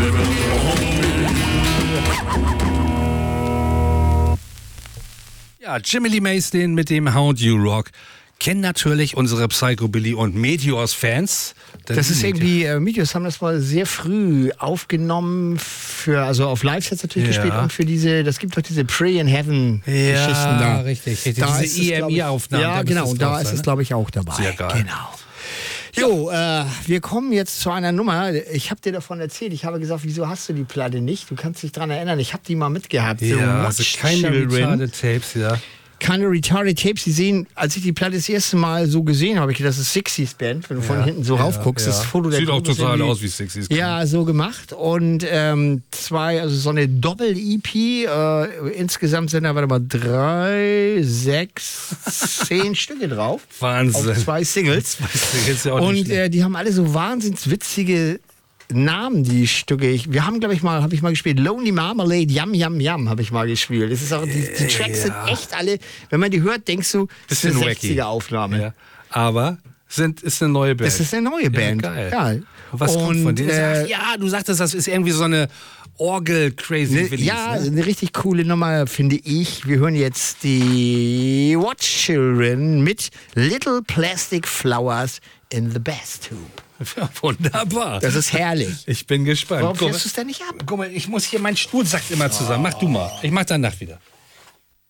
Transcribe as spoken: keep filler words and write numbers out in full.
Ja, Jimmy Lee Mason mit dem Hound You Rock. Kennen natürlich unsere Psychobilly und Meteors-Fans. Das ist irgendwie, äh, Meteors haben das mal sehr früh aufgenommen, für, also auf Live-Sets natürlich Ja. gespielt und für diese, das gibt doch diese Pray in Heaven-Geschichten ja, da. richtig, richtig. Da Diese ist es, E M I-Aufnahmen. Ja, genau, und da ist es, glaube ich, auch dabei. Sehr geil. Genau. Jo, äh, wir kommen jetzt zu einer Nummer. Ich habe dir davon erzählt. Ich habe gesagt, wieso hast du die Platte nicht? Du kannst dich dran erinnern. Ich habe die mal mitgehabt. Ja, also Watch keine Children. retarded Tapes, ja. Keine Retarded Tapes, die sehen, als ich die Platte das erste Mal so gesehen habe, habe ich gedacht, das ist Sixties Band, wenn du von hinten so raufguckst, das Foto der Sieht auch Gruppe ist total irgendwie- aus wie Sixties. Ja, so gemacht. Und ähm, zwei, also so eine Doppel-E P. Äh, insgesamt sind da, warte mal, drei, sechs, zehn Stücke drauf. Wahnsinn. Auf zwei Singles. Das ist ja auch nicht Und schlecht. äh, die haben alle so wahnsinnig witzige Namen, die Stücke. Ich, wir haben, glaube ich, mal, habe ich mal gespielt. Lonely Marmalade, Yum Yum Yum habe ich mal gespielt. Das ist auch, die, die Tracks sind echt alle, wenn man die hört, denkst du, das ist eine Bisschen wacky. sechziger-Aufnahme. Ja. Aber sind, ist eine neue Band. Das ist eine neue Band. Ja, geil. Ja. Was kommt von denen? äh, Ach, ja, du sagtest, das ist irgendwie so eine Orgel-Crazy Ne, Willis. ja, ne? eine richtig coole Nummer, finde ich. Wir hören jetzt die Watch Children mit Little Plastic Flowers in the Bass Tube. Ja, wunderbar. Das ist herrlich. Ich bin gespannt. Warum Guck, fährst du es denn nicht ab? guck mal, ich muss hier, mein Stuhl sackt immer zusammen. Mach du mal. Ich mach danach wieder.